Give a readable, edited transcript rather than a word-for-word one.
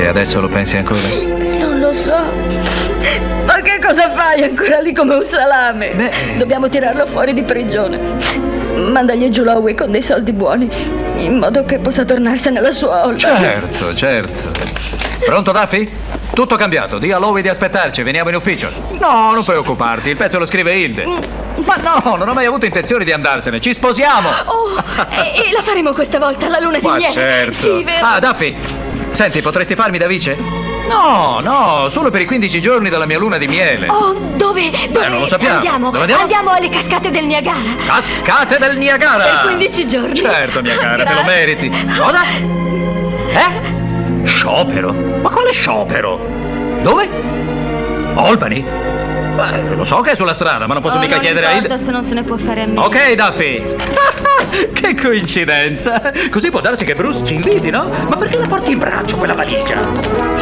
adesso lo pensi ancora? Non lo so. Ma che cosa fai ancora lì come un salame? Beh. Dobbiamo tirarlo fuori di prigione. Mandagli giù Lowe con dei soldi buoni, in modo che possa tornarsene alla sua olla. Certo, certo. Pronto, Daffy? Tutto cambiato. Dì a Lowe di aspettarci, veniamo in ufficio. No, non preoccuparti, il pezzo lo scrive Hilde. Ma no, non ho mai avuto intenzione di andarsene. Ci sposiamo. Oh, e la faremo questa volta, la luna di Ma miele. certo. Sì, vero. Ah, Daffy, senti, potresti farmi da vice? No, solo per i 15 giorni della mia luna di miele. Oh, dove? Non lo sappiamo. Andiamo. Dove andiamo? Andiamo alle cascate del Niagara. Cascate del Niagara! Per 15 giorni. Certo, Niagara, te lo Grazie. meriti. Cosa? Sciopero? Ma quale sciopero? Dove? Albany? Beh, lo so che è sulla strada, ma non posso mica chiedere a Hilde. Se non se ne può fare a me. Ok, Daffy. Che coincidenza. Così può darsi che Bruce ci inviti, no? Ma perché la porti in braccio quella valigia?